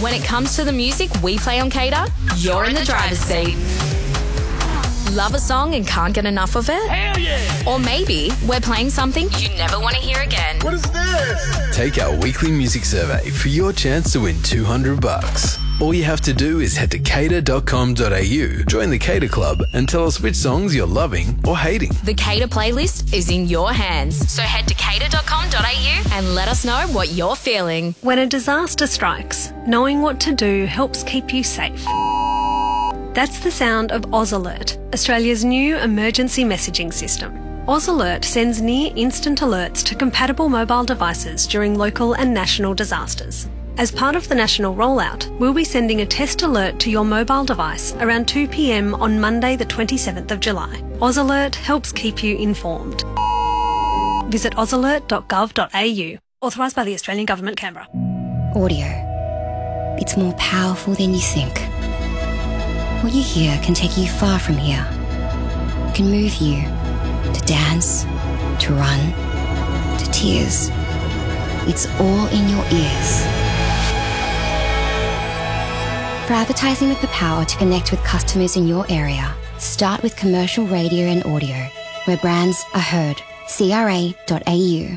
When it comes to the music we play on Cater, you're in the driver's seat. Love a song and can't get enough of it? Hell yeah! Or maybe we're playing something you never want to hear again. What is this? Take our weekly music survey for your chance to win $200. All you have to do is head to cater.com.au, join the Cater Club, and tell us which songs you're loving or hating. The Cater playlist is in your hands. So head to cater.com.au and let us know what you're feeling. When a disaster strikes, knowing what to do helps keep you safe. That's the sound of Oz Alert, Australia's new emergency messaging system. Oz Alert sends near-instant alerts to compatible mobile devices during local and national disasters. As part of the national rollout, we'll be sending a test alert to your mobile device around 2 p.m. on Monday the 27th of July. Oz Alert helps keep you informed. Visit ozalert.gov.au. Authorised by the Australian Government, Canberra. Audio. It's more powerful than you think. What you hear can take you far from here. It can move you to dance, to run, to tears. It's all in your ears. For advertising with the power to connect with customers in your area, start with commercial radio and audio, where brands are heard. CRA.au.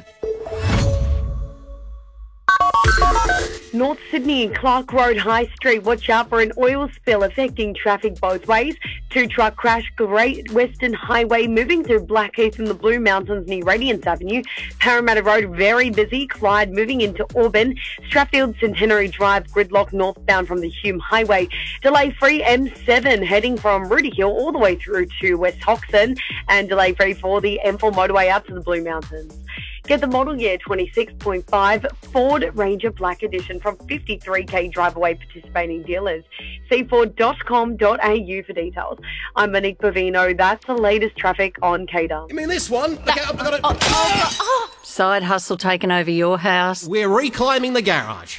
North Sydney and Clark Road High Street, watch out for an oil spill affecting traffic both ways. 2-truck crash, Great Western Highway moving through Blackheath and the Blue Mountains near Radiance Avenue. Parramatta Road very busy. Clyde moving into Auburn. Strathfield Centenary Drive gridlock northbound from the Hume Highway. Delay free M7 heading from Rooty Hill all the way through to West Hoxton, and delay free for the M4 motorway out to the Blue Mountains. Get the model year 26.5 Ford Ranger Black Edition from 53k drive away participating dealers. See Ford.com.au for details. I'm Monique Bavino. That's the latest traffic on Cater. You mean this one? Okay, I've got it. Side hustle taking over your house. We're reclaiming the garage.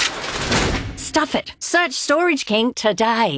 Stuff it. Search Storage King today.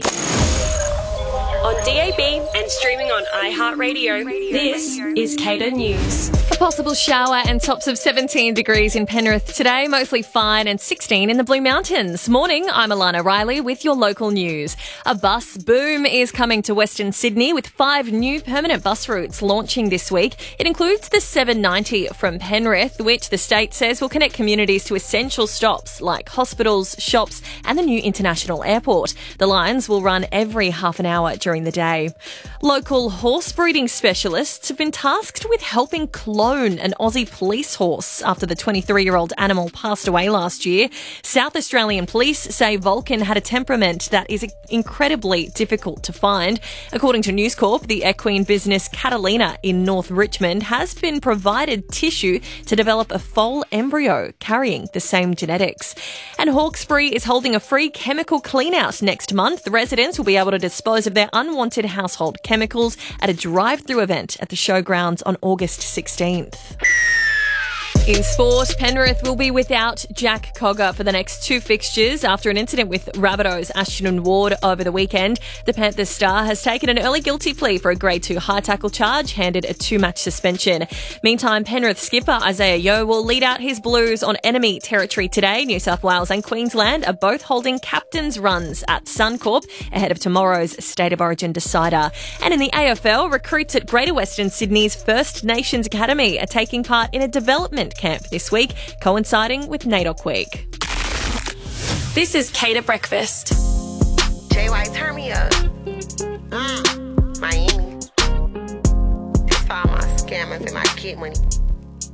On DAB and streaming on iHeartRadio, this is Cater News. A possible shower and tops of 17 degrees in Penrith today, mostly fine, and 16 in the Blue Mountains. Morning, I'm Alana Riley with your local news. A bus boom is coming to Western Sydney with 5 new permanent bus routes launching this week. It includes the 790 from Penrith, which the state says will connect communities to essential stops like hospitals, shops and the new international airport. The lines will run every half an hour during the day. Local horse breeding specialists have been tasked with helping clone an Aussie police horse after the 23-year-old animal passed away last year. South Australian police say Vulcan had a temperament that is incredibly difficult to find. According to News Corp, the equine business Catalina in North Richmond has been provided tissue to develop a foal embryo carrying the same genetics. And Hawkesbury is holding a free chemical clean-out next month. Residents will be able to dispose of their unwanted household chemicals at a drive-through event at the showgrounds on August 16th. In sport, Penrith will be without Jack Cogger for the next 2 fixtures after an incident with Rabbitohs Ashton Ward over the weekend. The Panthers star has taken an early guilty plea for a Grade 2 high tackle charge, handed a 2-match suspension. Meantime, Penrith skipper Isaiah Yeo will lead out his Blues on enemy territory today. New South Wales and Queensland are both holding captain's runs at Suncorp ahead of tomorrow's State of Origin decider. And in the AFL, recruits at Greater Western Sydney's First Nations Academy are taking part in a development camp this week, coinciding with NAIDOC Week. This is Cater Breakfast. JY, turn me up. Miami. That's for all my scammers and my kid money.